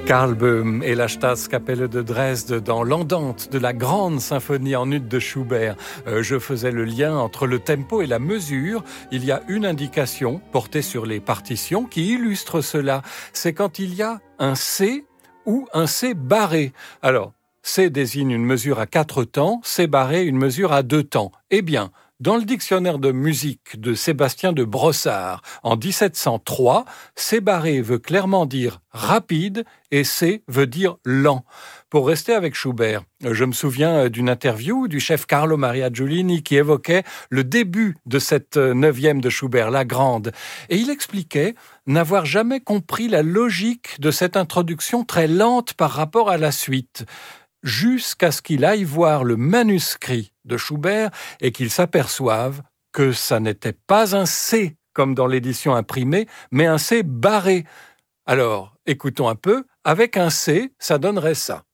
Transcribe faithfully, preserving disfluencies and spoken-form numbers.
Karl Böhm et la Staatskapelle de Dresde dans l'Andante de la grande symphonie en ut de Schubert. Euh, je faisais le lien entre le tempo et la mesure. Il y a une indication portée sur les partitions qui illustre cela. C'est quand il y a un C ou un C barré. Alors, C désigne une mesure à quatre temps, C barré une mesure à deux temps. Eh bien, dans le dictionnaire de musique de Sébastien de Brossard, en dix-sept cent trois, C barré veut clairement dire rapide et C veut dire lent. Pour rester avec Schubert, je me souviens d'une interview du chef Carlo Maria Giulini qui évoquait le début de cette neuvième de Schubert, la grande. Et il expliquait n'avoir jamais compris la logique de cette introduction très lente par rapport à la suite, jusqu'à ce qu'il aille voir le manuscrit de Schubert et qu'il s'aperçoive que ça n'était pas un C comme dans l'édition imprimée, mais un C barré. Alors, écoutons un peu, avec un C, ça donnerait ça.